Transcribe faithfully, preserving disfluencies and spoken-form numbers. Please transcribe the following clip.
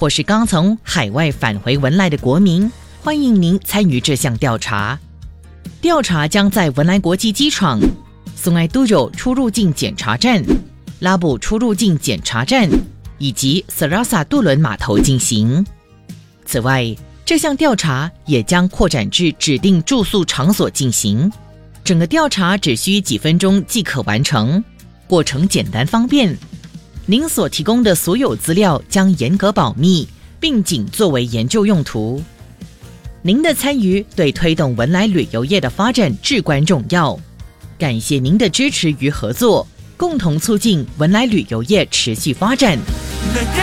或是刚从海外返回文莱的国民，欢迎您参与这项调查。调查将在文莱国际机场、松埃都柔出入境检查站、拉布出入境检查站以及 Serasa 渡轮码头进行。此外，这项调查也将扩展至指定住宿场所进行。整个调查只需几分钟即可完成，过程简单方便。您所提供的所有资料将严格保密，并仅作为研究用途。您的参与对推动文莱旅游业的发展至关重要。感谢您的支持与合作，共同促进文莱旅游业持续发展。